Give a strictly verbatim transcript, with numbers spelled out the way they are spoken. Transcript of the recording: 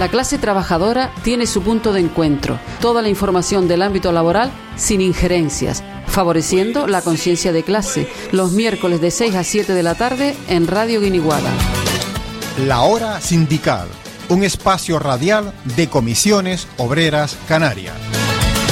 La clase trabajadora tiene su punto de encuentro, toda la información del ámbito laboral sin injerencias, favoreciendo la conciencia de clase, los miércoles de seis a siete de la tarde en Radio Guiniguada. La Hora Sindical, un espacio radial de Comisiones Obreras Canarias.